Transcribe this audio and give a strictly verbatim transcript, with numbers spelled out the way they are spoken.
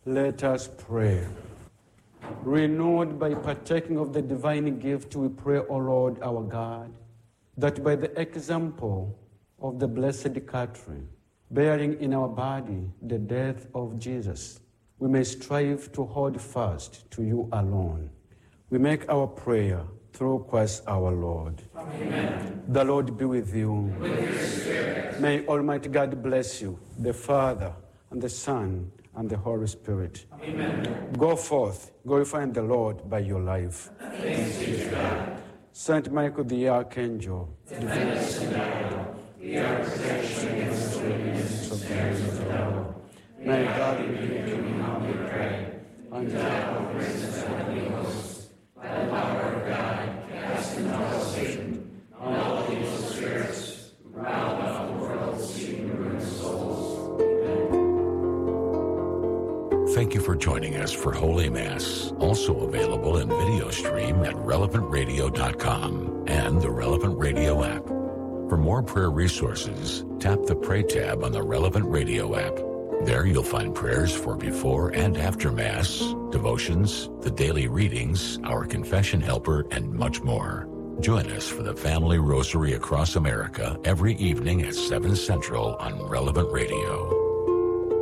Let us pray. Renewed by partaking of the divine gift, we pray, O Lord our God, that by the example of the Blessed Catherine, bearing in our body the death of Jesus, we may strive to hold fast to you alone. We make our prayer through Christ our Lord. Amen. The Lord be with you. With your spirit. May Almighty God bless you, the Father, and the Son, and the Holy Spirit. Amen. Go forth, glorifying the Lord by your life. Thanks be to God. Saint Michael the Archangel, defend us in battle. We are protection against the wickedness of the of the devil. May God rebuke you, we humbly pray. And the power of the Holy Ghost, by the power of God, cast into Satan, and all the evil spirits, round about the world, seeking the ruin of souls. Thank you for joining us for Holy Mass, also available in video stream at relevant radio dot com and the Relevant Radio app. For more prayer resources, tap the Pray tab on the Relevant Radio app. There you'll find prayers for before and after Mass, devotions, the daily readings, our confession helper, and much more. Join us for the Family Rosary across America every evening at seven Central on Relevant Radio.